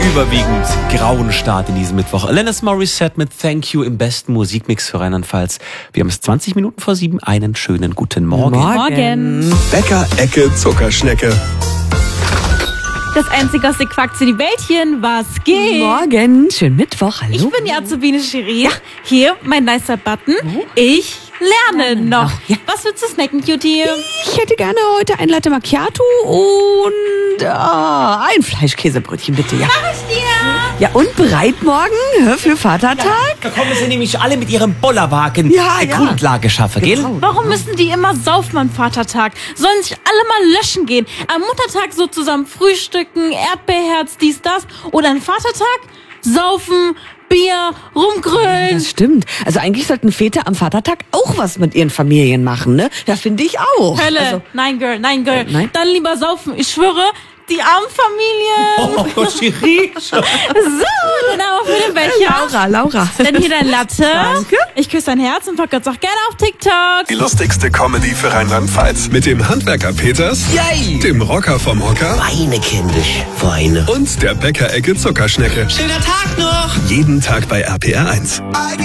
überwiegend grauen Start in diesem Mittwoch. Alanis Morissette mit Thank You im besten Musikmix für Rheinland-Pfalz. Wir haben es 20 Minuten vor 7. Einen schönen guten Morgen. Morgen. Bäcker, Ecke, Zuckerschnecke. Das einzige aus der Quack zu die Wäldchen, was geht? Morgen, schönen Mittwoch, hallo. Ich bin die Azubine Shirin. Hier, mein nicer Button. Ich lerne noch. Ja. Was willst du snacken, Cutie? Ich hätte gerne heute ein Latte Macchiato und ein Fleischkäsebrötchen, bitte, ja. Mach ich dir. Ja, und bereit morgen für Vatertag? Da kommen sie nämlich alle mit ihrem Bollerwagen Ja, eine ja. Grundlage schaffen, gell? Genau. Warum müssen die immer saufen am Vatertag? Sollen sich alle mal löschen gehen? Am Muttertag so zusammen frühstücken, Erdbeerherz, dies, das. Oder am Vatertag saufen, Bier, rumgrölen. Das stimmt. Also eigentlich sollten Väter am Vatertag auch was mit ihren Familien machen, ne? Ja, finde ich auch. Hölle. Also, Nein, Girl, nein, Girl. Nein? Dann lieber saufen. Ich schwöre, die armen Familien. Oh, Shirin. So, dann aber für den Becher. Laura. Dann hier dein Latte. Danke. Ich küsse dein Herz und pack uns auch gerne auf TikTok. Die lustigste Comedy für Rheinland-Pfalz. Mit dem Handwerker Peters, Yay. dem Rocker vom Hocker Weine, kindisch, Weine. und der Bäcker, Ecke, Zuckerschnecke. Schöner Tag noch. Jeden Tag bei RPR 1.